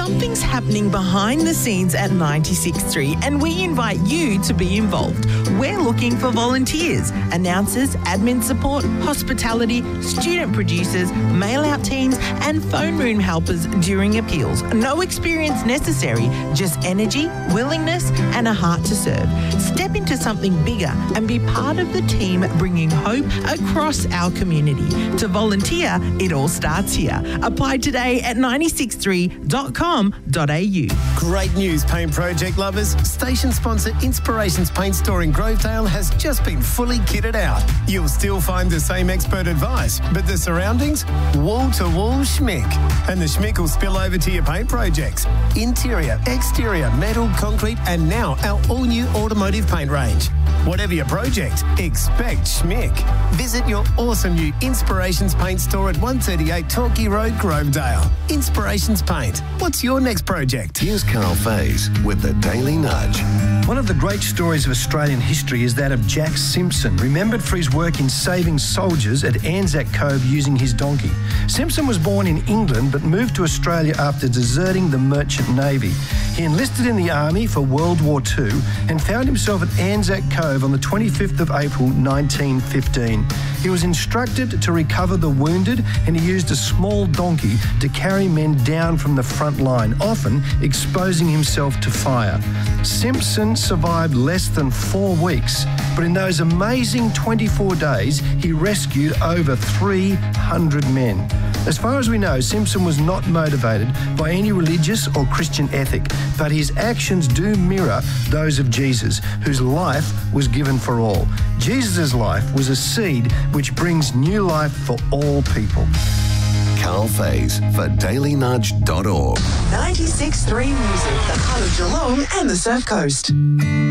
Something's happening behind the scenes at 96.3 and we invite you to be involved. We're looking for volunteers, announcers, admin support, hospitality, student producers, mail-out teams and phone room helpers during appeals. No experience necessary, just energy, willingness and a heart to serve. Step into something bigger and be part of the team bringing hope across our community. To volunteer, it all starts here. Apply today at 963.com.au. Great news, paint project lovers. Station sponsor Inspirations Paint Store in Grovedale has just been fully kitted out. You'll still find the same expert advice, but the surroundings? Wall-to-wall schmick. And the schmick will spill over to your paint projects. Interior, exterior, metal, concrete, and now our all-new automotive paint range. Whatever your project, expect schmick. Visit your awesome new Inspirations Paint Store at 138 Torquay Road, Grovedale. Inspirations Paint. What's your next project? Here's Carl Faze with the Daily Nudge. One of the great stories of Australian history is that of Jack Simpson, remembered for his work in saving soldiers at Anzac Cove using his donkey. Simpson was born in England but moved to Australia after deserting the Merchant Navy. He enlisted in the Army for World War II and found himself at Anzac Cove on the 25th of April 1915. He was instructed to recover the wounded and he used a small donkey to carry men down from the front line, often exposing himself to fire. Simpson survived less than 4 weeks, but in those amazing 24 days, he rescued over 300 men. As far as we know, Simpson was not motivated by any religious or Christian ethic, but his actions do mirror those of Jesus, whose life was given for all. Jesus' life was a seed which brings new life for all people. Carl Faze for dailynudge.org. 96.3 Music, the heart of Geelong and the Surf Coast.